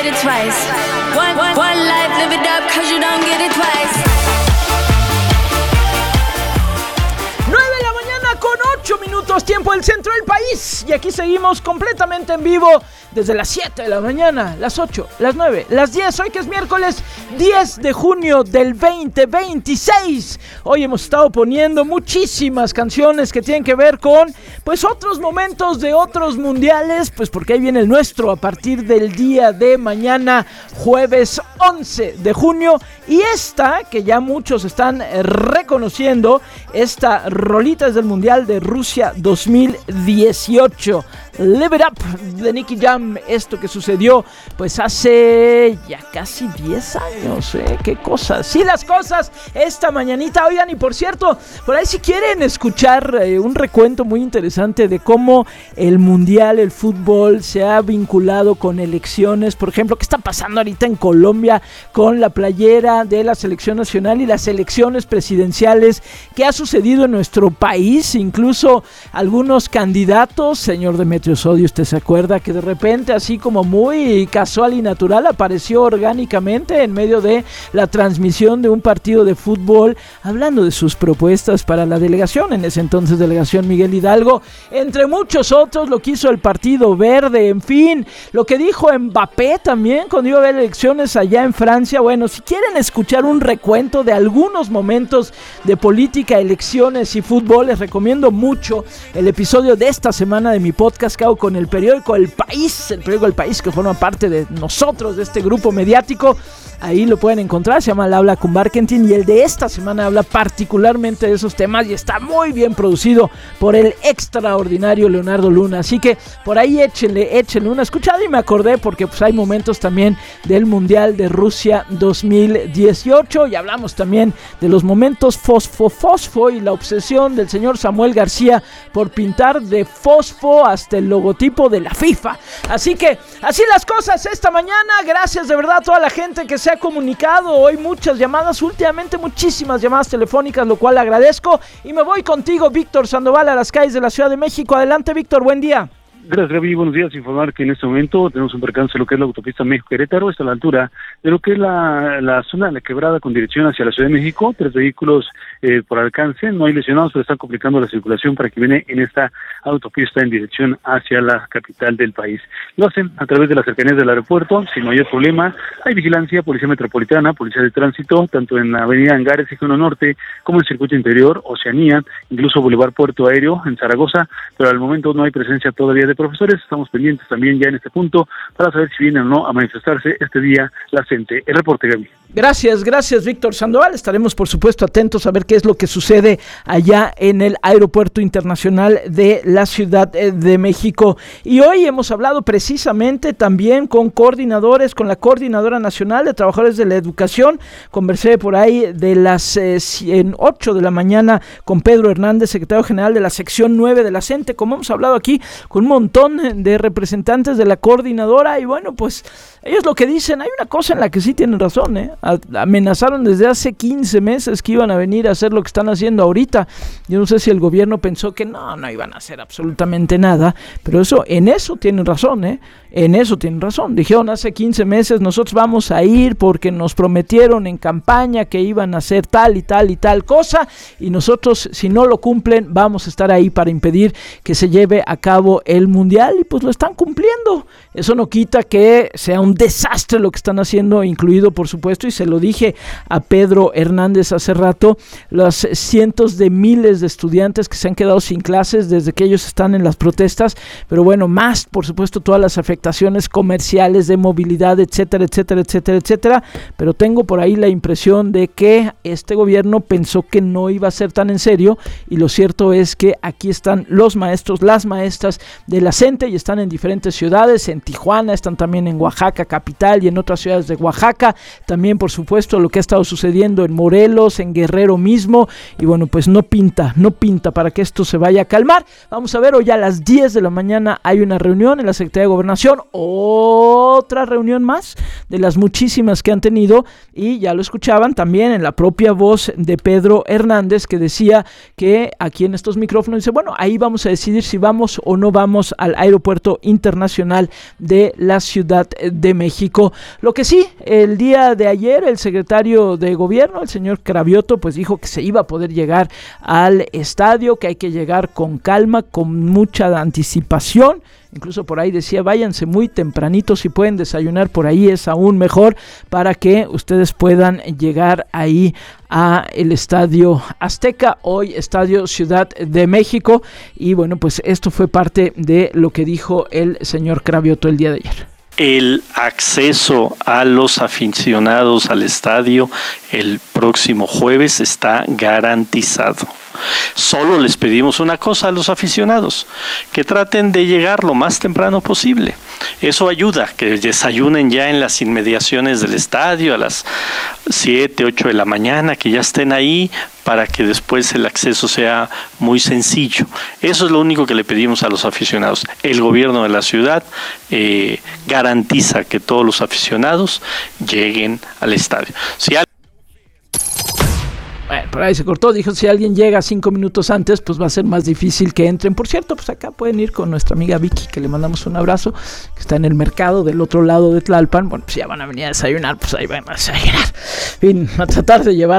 it twice. One life, live it up, 'cause you don't get it twice. 9 de la mañana con 8 minutos, tiempo del centro del país. Y aquí seguimos completamente en vivo desde las 7 de la mañana, las 8, las 9, las 10. Hoy que es miércoles 10 de junio del 2026. Hoy hemos estado poniendo muchísimas canciones que tienen que ver con, pues, otros momentos de otros mundiales. Pues porque ahí viene el nuestro a partir del día de mañana, jueves 11 de junio. Y esta, que ya muchos están reconociendo, esta rolita es del Mundial de Rusia 2018. Live It Up de Nicky Jam. Esto que sucedió pues hace ya casi 10 años, qué cosas, sí, las cosas esta mañanita. Oigan, y por cierto, por ahí si quieren escuchar un recuento muy interesante de cómo el mundial, el fútbol se ha vinculado con elecciones, por ejemplo, qué está pasando ahorita en Colombia con la playera de la selección nacional y las elecciones presidenciales, qué ha sucedido en nuestro país, incluso algunos candidatos, señor Demetrio Sodio, usted se acuerda que de repente, así como muy casual y natural, apareció orgánicamente en medio de la transmisión de un partido de fútbol, hablando de sus propuestas para la delegación, en ese entonces delegación Miguel Hidalgo, entre muchos otros, lo que hizo el Partido Verde, en fin, lo que dijo Mbappé también cuando iba a haber elecciones allá en Francia. Bueno, si quieren escuchar un recuento de algunos momentos de política, elecciones y fútbol, les recomiendo mucho el episodio de esta semana de mi podcast que hago con el periódico El País, que forma parte de nosotros, de este grupo mediático. Ahí lo pueden encontrar, se llama El Habla con Barkentin, y el de esta semana habla particularmente de esos temas y está muy bien producido por el extraordinario Leonardo Luna. Así que por ahí échenle una escuchada. Y me acordé porque pues hay momentos también del Mundial de Rusia 2018 y hablamos también de los momentos fosfo y la obsesión del señor Samuel García por pintar de fosfo hasta el logotipo de la FIFA. Así que así las cosas esta mañana. Gracias de verdad a toda la gente que se ha comunicado. Hoy muchas llamadas, últimamente muchísimas llamadas telefónicas, lo cual agradezco. Y me voy contigo, Víctor Sandoval, a las calles de la Ciudad de México. Adelante, Víctor, buen día. Gracias, Gaby. Buenos días. Informar que en este momento tenemos un percance de lo que es la autopista México-Querétaro. Está a la altura de lo que es la zona de la quebrada con dirección hacia la Ciudad de México. 3 vehículos por alcance. No hay lesionados, pero están complicando la circulación para que viene en esta autopista en dirección hacia la capital del país. Lo hacen a través de las cercanías del aeropuerto, sin mayor problema. Hay vigilancia, policía metropolitana, policía de tránsito, tanto en la avenida Angares, Eje 1 Norte, como en el circuito interior, Oceanía, incluso Boulevard Puerto Aéreo en Zaragoza, pero al momento no hay presencia todavía de profesores. Estamos pendientes también ya en este punto para saber si vienen o no a manifestarse este día la gente. El reporte, Gaby. Gracias, Víctor Sandoval. Estaremos, por supuesto, atentos a ver qué es lo que sucede allá en el Aeropuerto Internacional de la Ciudad de México. Y hoy hemos hablado precisamente también con coordinadores, con la Coordinadora Nacional de Trabajadores de la Educación. Conversé por ahí de las 8 de la mañana con Pedro Hernández, secretario general de la sección 9 de la CENTE. Como hemos hablado aquí con un montón de representantes de la coordinadora, y bueno, pues ellos lo que dicen, hay una cosa en la que sí tienen razón, amenazaron desde hace 15 meses que iban a venir a hacer lo que están haciendo ahorita. Yo no sé si el gobierno pensó que no iban a hacer absolutamente nada, pero en eso tienen razón, en eso tienen razón. Dijeron hace 15 meses, nosotros vamos a ir porque nos prometieron en campaña que iban a hacer tal y tal y tal cosa, y nosotros, si no lo cumplen, vamos a estar ahí para impedir que se lleve a cabo el mundial, y pues lo están cumpliendo. Eso no quita que sea un desastre lo que están haciendo, incluido, por supuesto, y se lo dije a Pedro Hernández hace rato, los cientos de miles de estudiantes que se han quedado sin clases desde que ellos están en las protestas, pero bueno, más, por supuesto, todas las afectaciones comerciales, de movilidad, etcétera, etcétera, etcétera, etcétera. Pero tengo por ahí la impresión de que este gobierno pensó que no iba a ser tan en serio, y lo cierto es que aquí están los maestros, las maestras de la CENTE, y están en diferentes ciudades, en Tijuana, están también en Oaxaca capital y en otras ciudades de Oaxaca, también por supuesto lo que ha estado sucediendo en Morelos, en Guerrero mismo, y bueno, pues no pinta para que esto se vaya a calmar. Vamos a ver, hoy a las 10 de la mañana hay una reunión en la Secretaría de Gobernación, otra reunión más, de las muchísimas que han tenido, y ya lo escuchaban también en la propia voz de Pedro Hernández, que decía que aquí en estos micrófonos dice, bueno, ahí vamos a decidir si vamos o no vamos al Aeropuerto Internacional de la Ciudad de México. Lo que sí, el día de ayer el secretario de Gobierno, el señor Cravioto, pues dijo que se iba a poder llegar al estadio, que hay que llegar con calma, con mucha anticipación. Incluso por ahí decía, váyanse muy tempranito, si pueden desayunar por ahí es aún mejor, para que ustedes puedan llegar ahí a el Estadio Azteca, hoy Estadio Ciudad de México. Y bueno, pues esto fue parte de lo que dijo el señor Cravioto el día de ayer. El acceso a los aficionados al estadio el próximo jueves está garantizado. Solo les pedimos una cosa a los aficionados, que traten de llegar lo más temprano posible. Eso ayuda, que desayunen ya en las inmediaciones del estadio a las 7, 8 de la mañana, que ya estén ahí para que después el acceso sea muy sencillo. Eso es lo único que le pedimos a los aficionados. El gobierno de la ciudad garantiza que todos los aficionados lleguen al estadio. Bueno, por ahí se cortó, dijo, si alguien llega 5 minutos antes, pues va a ser más difícil que entren. Por cierto, pues acá pueden ir con nuestra amiga Vicky, que le mandamos un abrazo, que está en el mercado del otro lado de Tlalpan. Bueno, pues ya van a venir a desayunar, pues ahí van a desayunar. En fin, a tratar de llevar